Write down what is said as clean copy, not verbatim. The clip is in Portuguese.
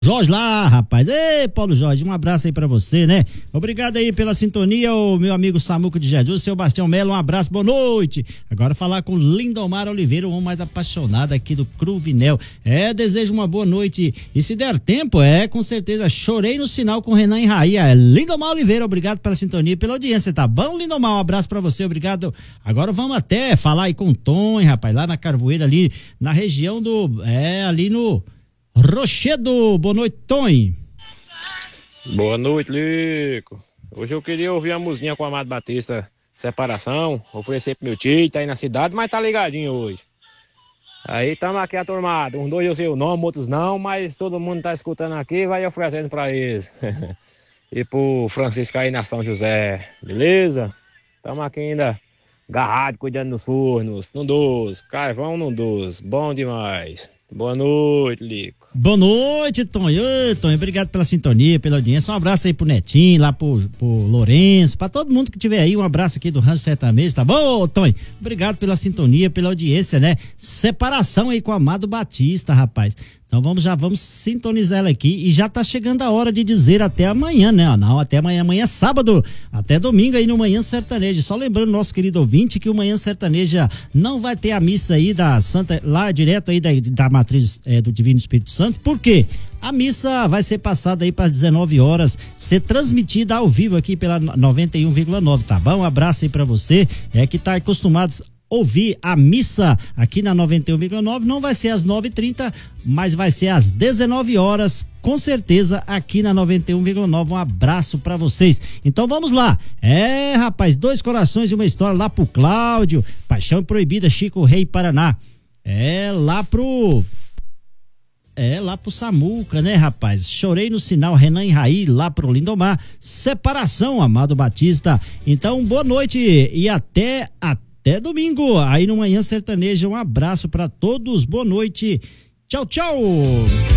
Jorge lá, rapaz. Ei, Paulo Jorge, um abraço aí pra você, né? Obrigado aí pela sintonia, o meu amigo Samuca de Jesus, seu Bastião Melo, um abraço, boa noite. Agora falar com Lindomar Oliveira, o homem mais apaixonado aqui do Cruvinel. Desejo uma boa noite e se der tempo, com certeza, chorei no sinal com Renan e Raia. Lindomar Oliveira, obrigado pela sintonia e pela audiência, tá bom, Lindomar? Um abraço pra você, obrigado. Agora vamos até falar aí com o Tom, rapaz, lá na Carvoeira, ali na região ali no Rochedo. Boa noite, Tom. Boa noite, Lico. Hoje eu queria ouvir a musiquinha com o Amado Batista, Separação, oferecer pro meu tio, tá aí na cidade, mas tá ligadinho hoje. Aí tamo aqui aturmado, uns dois eu sei o nome, outros não, mas todo mundo tá escutando aqui, vai oferecendo pra eles. E pro Francisco aí na São José, beleza? Tamo aqui ainda agarrado, cuidando dos fornos, no 12, carvão no 12, bom demais. Boa noite, Lico. Boa noite, Tonho. Ô, Tonho, obrigado pela sintonia, pela audiência. Um abraço aí pro Netinho, lá pro Lourenço, pra todo mundo que tiver aí. Um abraço aqui do Rancho Sertanejo, tá bom, Tonho? Obrigado pela sintonia, pela audiência, né? Separação aí com o Amado Batista, rapaz. Então vamos sintonizar ela aqui e já tá chegando a hora de dizer até amanhã, né? Não, até amanhã é sábado, até domingo aí no Manhã Sertaneja. Só lembrando nosso querido ouvinte que o Manhã Sertaneja não vai ter a missa aí da Santa, lá direto aí da matriz do Divino Espírito Santo, por quê? A missa vai ser passada aí para 19 horas, ser transmitida ao vivo aqui pela 91,9, tá bom? Um abraço aí para você, que tá acostumado ouvir a missa aqui na 91,9, não vai ser às 9h30, mas vai ser às 19 horas, com certeza, aqui na 91,9. Um abraço pra vocês. Então vamos lá. Rapaz, Dois Corações e uma História lá pro Cláudio, Paixão Proibida, Chico Rei Paraná. Lá pro Samuca, né, rapaz? Chorei no Sinal, Renan e Raí, lá pro Lindomar. Separação, Amado Batista. Então, boa noite e até domingo, aí no Manhã Sertaneja. Um abraço pra todos, boa noite, tchau, tchau.